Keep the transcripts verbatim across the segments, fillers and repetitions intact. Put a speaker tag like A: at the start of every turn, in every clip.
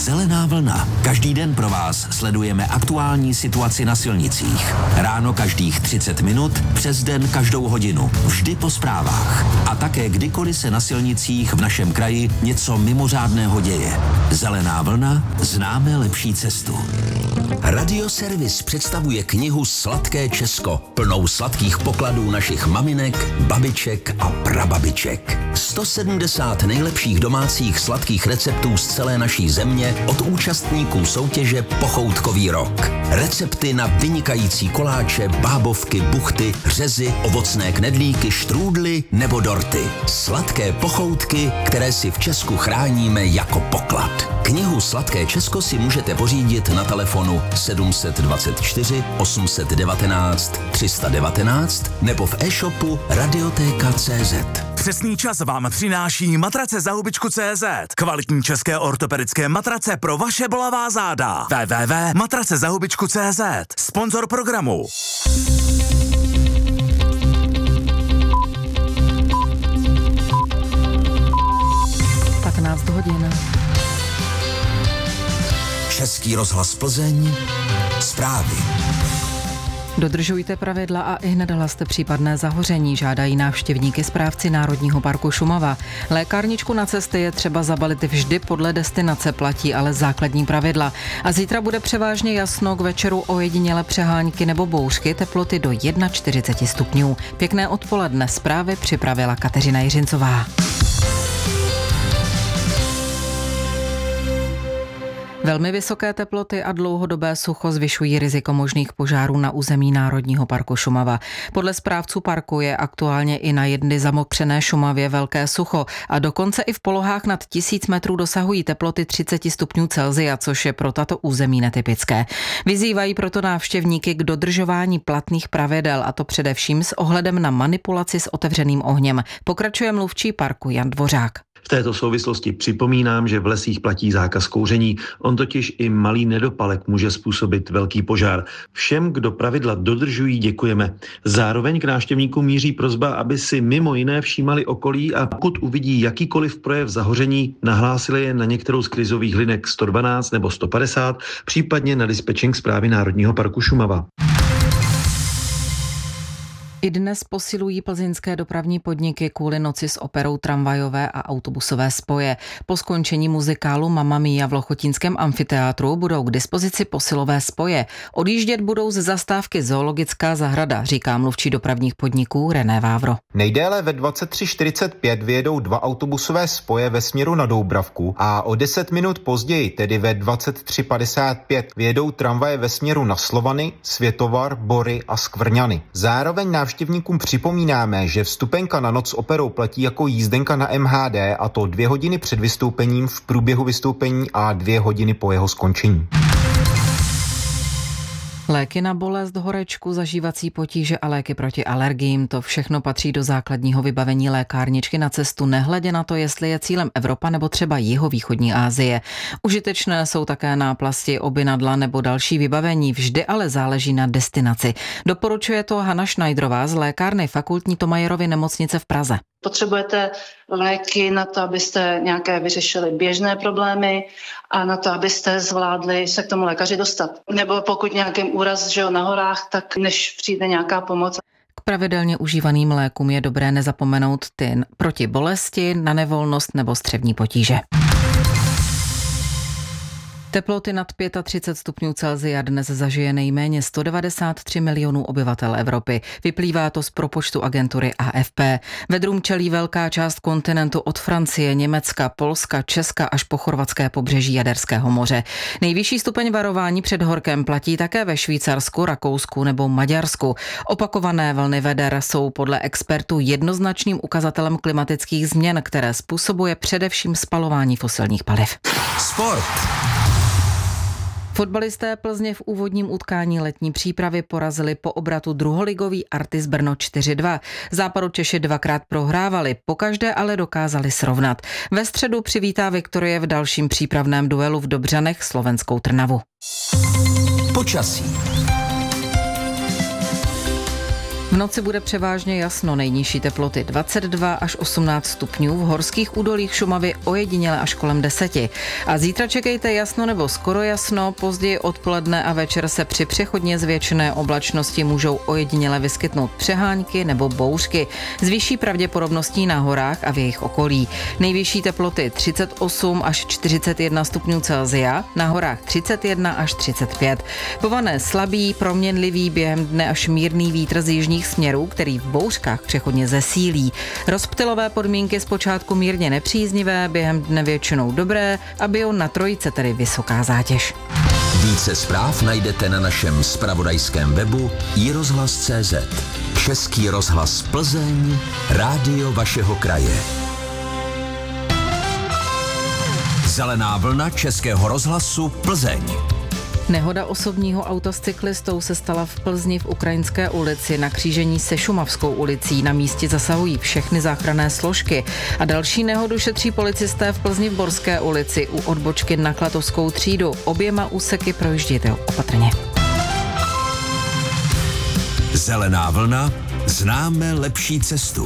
A: Zelená vlna. Každý den pro vás sledujeme aktuální situaci na silnicích. Ráno každých třicet minut, přes den každou hodinu. Vždy po zprávách. A také kdykoliv se na silnicích v našem kraji něco mimořádného děje. Zelená vlna. Známe lepší cestu. Radioservis představuje knihu Sladké Česko, plnou sladkých pokladů našich maminek, babiček a prababiček. sto sedmdesát nejlepších domácích sladkých receptů z celé naší země od účastníků soutěže Pochoutkový rok. Recepty na vynikající koláče, bábovky, buchty, řezy, ovocné knedlíky, štrůdly nebo dorty. Sladké pochoutky, které si v Česku chráníme jako poklad. Knihu Sladké Česko si můžete pořídit na telefonu sedm dvacet čtyři osm jedna devět tři jedna devět nebo v e-shopu radioteka tečka cé zet.
B: Přesný čas vám přináší matrace za hubičku tečka cé zet. Kvalitní české ortopedické matrace pro vaše bolavá záda. w w w tečka matrace za hubičku tečka cé zet. Sponzor programu.
C: patnáct hodin.
A: Český rozhlas Plzeň. Zprávy.
C: Dodržujte pravidla a ihned hlaste případné zahoření, žádají návštěvníky správci Národního parku Šumava. Lékárničku na cesty je třeba zabalit vždy podle destinace, platí ale základní pravidla. A zítra bude převážně jasno, k večeru ojediněle přehánky nebo bouřky, teploty do čtyřicet jedna stupňů. Pěkné odpoledne, zprávy připravila Kateřina Jiřincová. Velmi vysoké teploty a dlouhodobé sucho zvyšují riziko možných požárů na území Národního parku Šumava. Podle správců parku je aktuálně i na jedny zamokřené Šumavě velké sucho a dokonce i v polohách nad tisíc metrů dosahují teploty třicet stupňů Celsia, což je pro tato území netypické. Vyzývají proto návštěvníky k dodržování platných pravidel, a to především s ohledem na manipulaci s otevřeným ohněm. Pokračuje mluvčí parku Jan Dvořák.
D: V této souvislosti připomínám, že v lesích platí zákaz kouření. On totiž i malý nedopalek může způsobit velký požár. Všem, kdo pravidla dodržují, děkujeme. Zároveň k návštěvníkům míří prosba, aby si mimo jiné všímali okolí a pokud uvidí jakýkoliv projev zahoření, nahlásili je na některou z krizových linek sto dvanáct nebo sto padesát, případně na dispečing správy Národního parku Šumava.
C: I dnes posilují plzeňské dopravní podniky kvůli noci s operou tramvajové a autobusové spoje. Po skončení muzikálu Mamma Mia v Lochotínském amfiteátru budou k dispozici posilové spoje. Odjíždět budou z zastávky Zoologická zahrada, říká mluvčí dopravních podniků René Vávro.
E: Nejdéle ve dvacet tři čtyřicet pět vyjedou dva autobusové spoje ve směru na Doubravku a o deset minut později, tedy ve dvacet tři padesát pět, vyjedou tramvaje ve směru na Slovany, Světovar, Bory a Skvrňany. Zároveň návštěvníkům připomínáme, že vstupenka na noc s operou platí jako jízdenka na M H D, a to dvě hodiny před vystoupením, v průběhu vystoupení a dvě hodiny po jeho skončení.
C: Léky na bolest, horečku, zažívací potíže a léky proti alergiím, to všechno patří do základního vybavení lékárničky na cestu, nehledě na to, jestli je cílem Evropa nebo třeba jihovýchodní Asie. Užitečné jsou také náplasti, obinadla nebo další vybavení, vždy ale záleží na destinaci. Doporučuje to Hana Schneiderová z lékárny Fakultní Thomayerovy nemocnice v Praze.
F: Potřebujete léky na to, abyste nějaké vyřešili běžné problémy a na to, abyste zvládli se k tomu lékaři dostat. Nebo pokud nějaký úraz, že jo, na horách, tak než přijde nějaká pomoc.
C: K pravidelně užívaným lékům je dobré nezapomenout ty proti bolesti, na nevolnost nebo střevní potíže. Teploty nad třicet pět stupňů Celsia dnes zažije nejméně sto devadesát tři milionů obyvatel Evropy. Vyplývá to z propočtu agentury A F P. Vedrům čelí velká část kontinentu od Francie, Německa, Polska, Česka až po chorvatské pobřeží Jaderského moře. Nejvyšší stupeň varování před horkem platí také ve Švýcarsku, Rakousku nebo Maďarsku. Opakované vlny veder jsou podle expertů jednoznačným ukazatelem klimatických změn, které způsobuje především spalování fosilních paliv.
A: Sport.
C: Fotbalisté Plzně v úvodním utkání letní přípravy porazili po obratu druholigový Artis Brno čtyři dva. Západočeši dvakrát prohrávali, pokaždé ale dokázali srovnat. Ve středu přivítá Viktorie v dalším přípravném duelu v Dobřanech slovenskou Trnavu.
A: Počasí.
C: V noci bude převážně jasno, nejnižší teploty dvacet dva až osmnáct stupňů, v horských údolích Šumavy ojediněle až kolem deseti. A zítra čekejte jasno nebo skoro jasno, později odpoledne a večer se při přechodně zvětšené oblačnosti můžou ojediněle vyskytnout přehánky nebo bouřky s vyšší pravděpodobností na horách a v jejich okolí. Nejvyšší teploty třicet osm až čtyřicet jedna stupňů Celsia, na horách třicet jedna až třicet pět. Pované slabý, proměnlivý, během dne až mírný vítr z jižních směrů, který v bouřkách přechodně zesílí. Rozptylové podmínky zpočátku mírně nepříznivé, během dne většinou dobré a bion na trojice, tedy vysoká zátěž.
A: Více zpráv najdete na našem zpravodajském webu i rozhlas tečka cé zet. Český rozhlas Plzeň, rádio vašeho kraje. Zelená vlna Českého rozhlasu Plzeň.
C: Nehoda osobního auta s cyklistou se stala v Plzni v Ukrajinské ulici na křížení se Šumavskou ulicí. Na místě zasahují všechny záchranné složky. A další nehodu šetří policisté v Plzni v Borské ulici u odbočky na Klatovskou třídu. Oběma úseky projíždějte opatrně.
A: Zelená vlna, známe lepší cestu.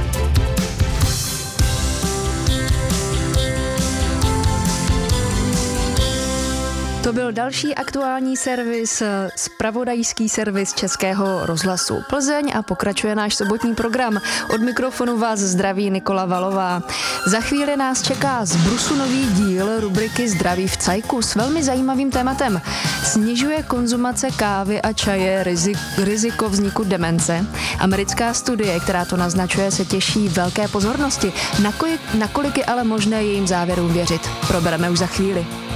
G: To byl další aktuální servis, zpravodajský servis Českého rozhlasu Plzeň a pokračuje náš sobotní program. Od mikrofonu vás zdraví Nikola Valová. Za chvíli nás čeká z Brusu nový díl rubriky Zdraví v cajku s velmi zajímavým tématem. Snižuje konzumace kávy a čaje rizik, riziko vzniku demence? Americká studie, která to naznačuje, se těší velké pozornosti. Nakolik, nakolik je ale možné jejím závěrům věřit? Probereme už za chvíli.